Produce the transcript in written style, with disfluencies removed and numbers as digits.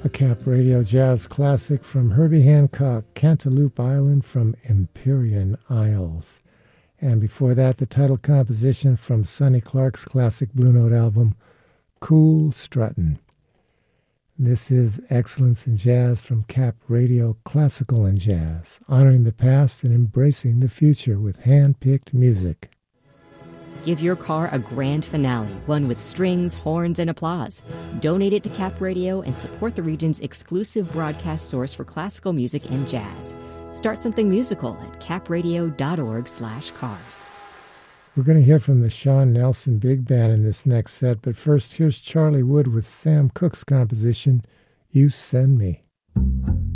A Cap Radio Jazz classic from Herbie Hancock, Cantaloupe Island from Empyrean Isles. And before that, the title composition from Sonny Clark's classic Blue Note album, Cool Struttin'. This is Excellence in Jazz from Cap Radio Classical and Jazz, honoring the past and embracing the future with hand-picked music. Give your car a grand finale, one with strings, horns, and applause. Donate it to Cap Radio and support the region's exclusive broadcast source for classical music and jazz. Start something musical at capradio.org/cars. We're going to hear from the Sean Nelson Big Band in this next set, but first here's Charlie Wood with Sam Cooke's composition, You Send Me.